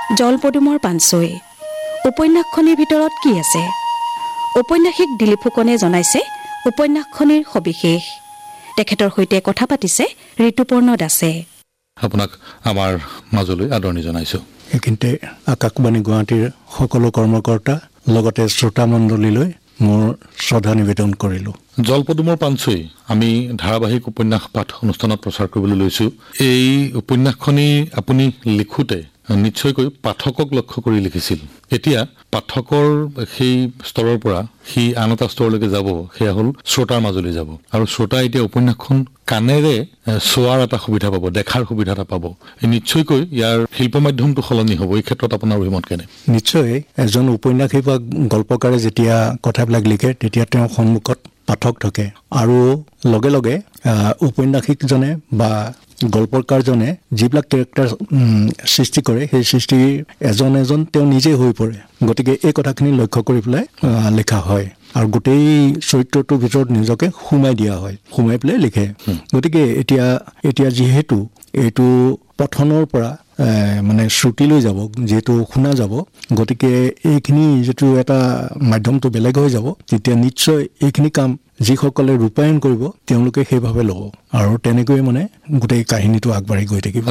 জলপদুমৰ পানচৈ উপন্যাসখনিৰ ভিতৰত কি আছে? ঔপন্যাসিক দিলীপ ফুকনে জনাইছে উপন্যাসখনিৰ সবিশেষ। তেখেতৰ সৈতে কথা পাতিছে ঋতুপৰ্ণ দাসে। আপোনাক আমাৰ মাজলৈ আদৰণি জনাইছোঁ। এইখিনিতে আকাশবাণী গুৱাহাটীৰ সকলো কৰ্মকৰ্তা লগতে শ্ৰোতা মণ্ডলীলৈ মোৰ শ্ৰদ্ধা নিবেদন কৰিলোঁ। জলপদুমৰ পানচৈ আমি ধাৰাবাহিক উপন্যাস পাঠ অনুষ্ঠানত প্ৰচাৰ কৰিবলৈ লৈছোঁ। এই উপন্যাসখনি আপুনি লিখোঁতে নিশ্চয়কৈ পাঠকক লক্ষ্য কৰি লিখিছিল। এতিয়া পাঠকৰ সেই স্তৰৰ পৰা সি আন এটা স্তৰলৈকে যাব, সেয়া হ'ল শ্ৰোতাৰ মাজলৈ যাব। আৰু শ্ৰোতা এতিয়া উপন্যাসখন কাণেৰে চোৱাৰ এটা সুবিধা পাব, দেখাৰ সুবিধা এটা পাব। নিশ্চয়কৈ ইয়াৰ শিল্প মাধ্যমটো সলনি হ'ব। এই ক্ষেত্ৰত আপোনাৰ অভিমত কেনে? নিশ্চয় এজন উপন্যাসিক বা গল্পকাৰে যেতিয়া কথাবিলাক লিখে তেতিয়া তেওঁৰ সন্মুখত পাঠক থাকে আৰু লগে লগে উপন্যাসিকজনে বা গল্পকাৰজনে যিবিলাক কেৰেক্টাৰ সৃষ্টি কৰে সেই সৃষ্টি এজন এজন তেওঁ নিজেই হৈ পৰে। গতিকে এই কথাখিনি লক্ষ্য কৰি পেলাই লিখা হয় আৰু গোটেই চৰিত্ৰটোৰ ভিতৰত নিজকে সোমাই দিয়া হয়, সোমাই পেলাই লিখে। গতিকে এতিয়া যিহেতু এইটো পঠনৰ পৰা মানে শ্ৰুতিলৈ যাব, যিহেতু শুনা যাব, গতিকে এইখিনি যিটো এটা মাধ্যমটো বেলেগ হৈ যাব, তেতিয়া নিশ্চয় এইখিনি কাম যিসকলে ৰূপায়ণ কৰিব তেওঁলোকে সেইভাৱে ল'ব আৰু তেনেকৈয়ে মানে গোটেই কাহিনীটো আগবাঢ়ি গৈ থাকিব।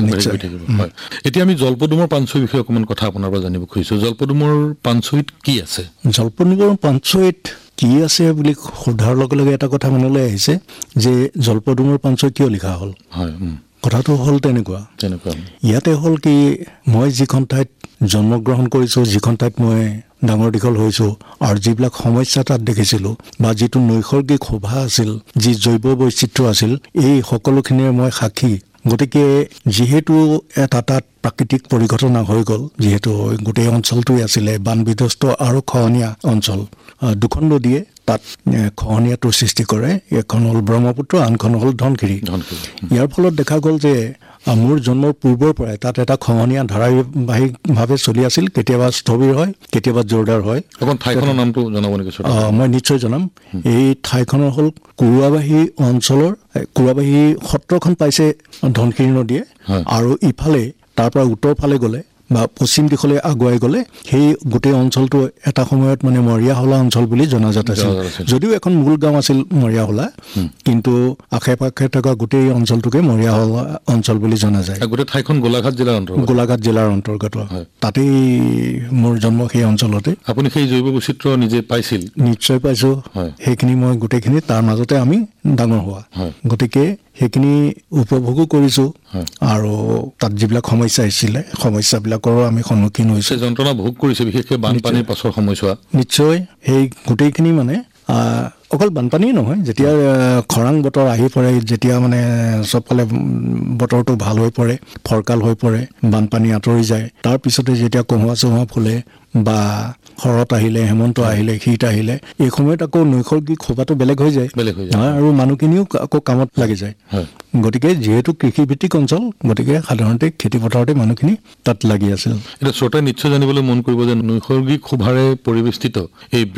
এতিয়া আমি জলপদুমৰ পানচৈৰ বিষয়ে অকণমান কথা আপোনাৰ পৰা জানিব খুজিছোঁ। জলপদুমৰ পানচৈত কি আছে? জলপদুমৰ পানচৈত কি আছে বুলি সোধাৰ লগে লগে এটা কথা মনলৈ আহিছে যে জলপদুমৰ পানচৈ কিয় লিখা হ'ল। হয়, কথাটো হ'ল তেনেকুৱা ইয়াতে হ'ল কি, মই যিখন ঠাইত জন্মগ্ৰহণ কৰিছোঁ, যিখন ঠাইত মই ডাঙৰ দীঘল হৈছোঁ আৰু যিবিলাক সমস্যা তাত দেখিছিলোঁ বা যিটো নৈসৰ্গিক শোভা আছিল, যি জৈৱ বৈচিত্ৰ্য আছিল, এই সকলোখিনিৰ মই সাক্ষী। গতিকে যিহেতু এটা তাত প্ৰাকৃতিক পৰিঘটনা হৈ গ'ল, যিহেতু গোটেই অঞ্চলটোৱে আছিলে বান বিধ্বস্ত আৰু খহনীয়া অঞ্চল, দুখন নদীয়ে তাত খহনীয়াটোৰ সৃষ্টি কৰে। এখন হ'ল ব্ৰহ্মপুত্ৰ, আনখন হ'ল ধনশিৰি। ইয়াৰ ফলত দেখা গ'ল যে মোৰ জন্মৰ পূৰ্বৰ পৰাই তাত এটা খহনীয়া ধাৰাবাহিকভাৱে চলি আছিল। কেতিয়াবা স্থবিৰ হয়, কেতিয়াবা জোৰদাৰ হয়। ঠাইখনৰ নামটো জনাব নেকি? মই নিশ্চয় জনাম। এই ঠাইখনৰ হ'ল কুৰুৱাবাহী অঞ্চলৰ, কুৰুৱাবাহী সত্ৰখন পাইছে ধনশিৰি নদীয়ে আৰু ইফালে তাৰ পৰা উত্তৰ ফালে গ'লে বা পশ্চিম দিশলৈ আগুৱাই গ'লে সেই গোটেই অঞ্চলটো এটা সময়ত মানে মৰিয়াহোলা অঞ্চল বুলি জনাজাত আছিল। যদিও এখন মূল গাঁও আছিল মৰিয়াহোলা, কিন্তু আশে পাশে থকা গোটেই অঞ্চলটোকে মৰিয়াহোলা অঞ্চল বুলি জনা যায়। গোটেই ঠাইখন গোলাঘাট জিলাৰ অন্তৰ্গত। তাতেই মোৰ জন্ম সেই অঞ্চলতে। আপুনি সেই জৈৱ বৈচিত্ৰ্য নিজে পাইছিল? নিশ্চয় পাইছোঁ। সেইখিনি মই গোটেইখিনি তাৰ মাজতে আমি ডাঙৰ হোৱা, গতিকে সেইখিনি উপভোগো কৰিছোঁ আৰু তাত যিবিলাক সমস্যা আহিছিলে সমস্যাবিলাকৰো আমি সন্মুখীন হৈছোঁ, যন্ত্ৰণা ভোগ কৰিছোঁ, বিশেষকৈ বানপানীৰ পাছৰ সময়ছোৱা। নিশ্চয় সেই গোটেইখিনি মানে অকল বানপানী নহয়, যেতিয়া খৰাং বতৰ আহি পৰে, যেতিয়া মানে চবফালে বতৰটো ভাল হৈ পৰে, ফৰকাল হৈ পৰে, বানপানী আঁতৰি যায়, তাৰপিছতে যেতিয়া কহুৱা চহুৱা ফুলে বা শৰৎ আহিলে, হেমন্ত আহিলে, শীত আহিলে, এই সময়ত আকৌ নৈসৰ্গিক শোভাটো বেলেগ হৈ যায় আৰু মানুহখিনিও আকৌ কামত লাগি যায়। গতিকে যিহেতু কৃষিভিত্তিক অঞ্চল, গতিকে সাধাৰণতে খেতি পথাৰতে মানুহখিনি তাত লাগি আছিল। এতিয়া শ্ৰোতাই নিশ্চয় জানিবলৈ মন কৰিব যে নৈসৰ্গিক শোভাৰে পৰিবেষ্টিত এই